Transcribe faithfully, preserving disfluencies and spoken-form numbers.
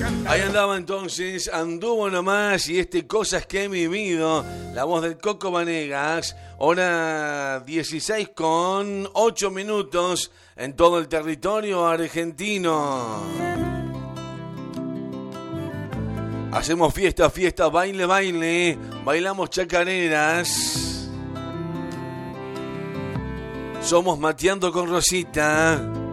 Ahí andaba entonces, anduvo nomás y este Cosas que he vivido, la voz del Coco Vanegas, hora dieciséis con ocho minutos en todo el territorio argentino. Hacemos fiesta, fiesta, baile, baile, bailamos chacareras. Somos Mateando con Rosita.